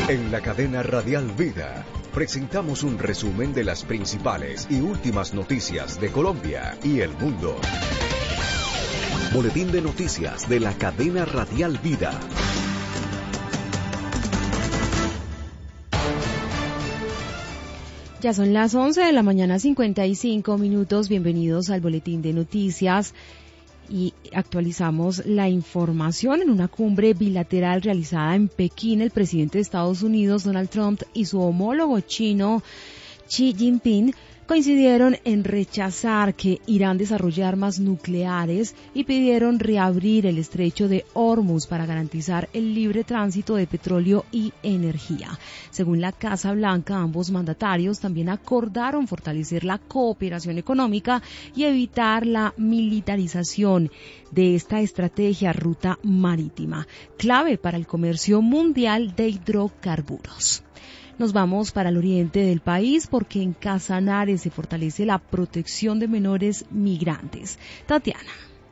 En la cadena Radial Vida presentamos un resumen de las principales y últimas noticias de Colombia y el mundo. Boletín de noticias de la cadena Radial Vida. Ya son las 11 de la mañana, 55 minutos. Bienvenidos al Boletín de Noticias. Y actualizamos la información. En una cumbre bilateral realizada en Pekín, el presidente de Estados Unidos, Donald Trump, y su homólogo chino, Xi Jinping, coincidieron en rechazar que Irán desarrolle armas nucleares y pidieron reabrir el estrecho de Hormuz para garantizar el libre tránsito de petróleo y energía. Según la Casa Blanca, ambos mandatarios también acordaron fortalecer la cooperación económica y evitar la militarización de esta estrategia ruta marítima, clave para el comercio mundial de hidrocarburos. Nos vamos para el oriente del país porque en Casanare se fortalece la protección de menores migrantes. Tatiana.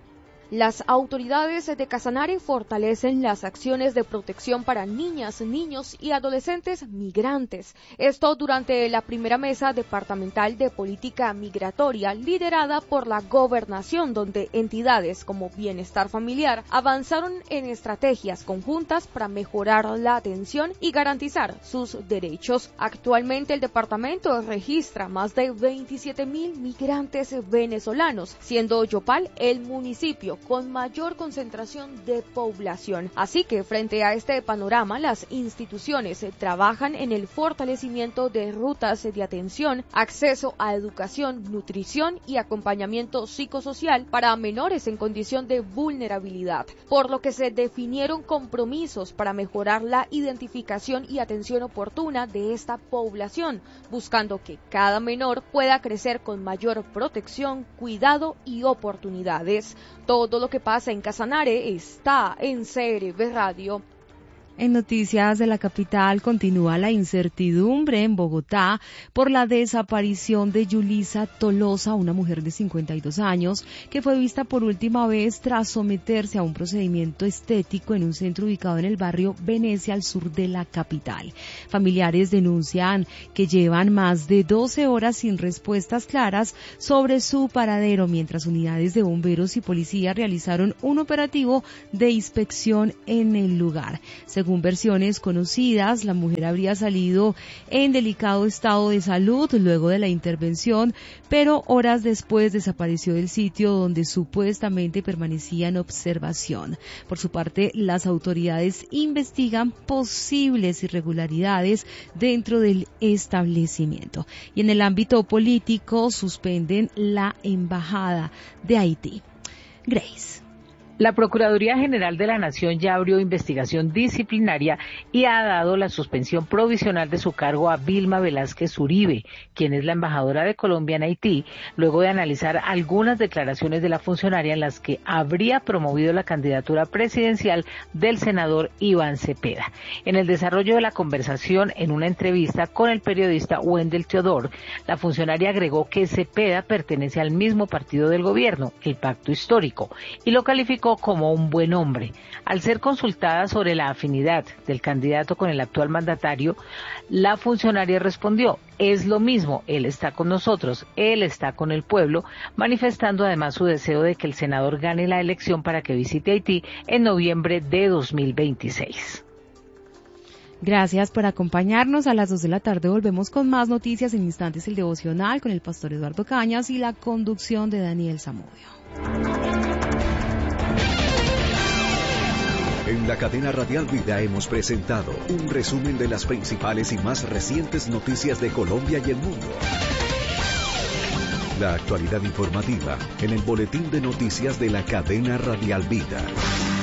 Las autoridades de Casanare fortalecen las acciones de protección para niñas, niños y adolescentes migrantes. Esto durante la primera mesa departamental de política migratoria liderada por la gobernación, donde entidades como Bienestar Familiar avanzaron en estrategias conjuntas para mejorar la atención y garantizar sus derechos. Actualmente el departamento registra más de 27.000 migrantes venezolanos, siendo Yopal el municipio con mayor concentración de población. Así que frente a este panorama, las instituciones trabajan en el fortalecimiento de rutas de atención, acceso a educación, nutrición y acompañamiento psicosocial para menores en condición de vulnerabilidad, por lo que se definieron compromisos para mejorar la identificación y atención oportuna de esta población, buscando que cada menor pueda crecer con mayor protección, cuidado y oportunidades. Todo lo que pasa en Casanare está en CRB Radio. En noticias de la capital continúa la incertidumbre en Bogotá por la desaparición de Yulisa Tolosa, una mujer de 52 años que fue vista por última vez tras someterse a un procedimiento estético en un centro ubicado en el barrio Venecia, al sur de la capital. Familiares denuncian que llevan más de 12 horas sin respuestas claras sobre su paradero, mientras unidades de bomberos y policía realizaron un operativo de inspección en el lugar. Según versiones conocidas, la mujer habría salido en delicado estado de salud luego de la intervención, pero horas después desapareció del sitio donde supuestamente permanecía en observación. Por su parte, las autoridades investigan posibles irregularidades dentro del establecimiento. Y en el ámbito político, suspenden la embajada de Haití. Grace. La Procuraduría General de la Nación ya abrió investigación disciplinaria y ha dado la suspensión provisional de su cargo a Vilma Velázquez Uribe, quien es la embajadora de Colombia en Haití, luego de analizar algunas declaraciones de la funcionaria en las que habría promovido la candidatura presidencial del senador Iván Cepeda. En el desarrollo de la conversación en una entrevista con el periodista Wendell Teodor, la funcionaria agregó que Cepeda pertenece al mismo partido del gobierno, el Pacto Histórico, y lo calificó como un buen hombre. Al ser consultada sobre la afinidad del candidato con el actual mandatario, la funcionaria respondió: es lo mismo, él está con nosotros, él está con el pueblo, manifestando además su deseo de que el senador gane la elección para que visite Haití en noviembre de 2026. Gracias por acompañarnos. A las 2 de la tarde volvemos con más noticias. En instantes el devocional con el pastor Eduardo Cañas y la conducción de Daniel Zamudio. En la cadena Radial Vida hemos presentado un resumen de las principales y más recientes noticias de Colombia y el mundo. La actualidad informativa en el Boletín de Noticias de la cadena Radial Vida.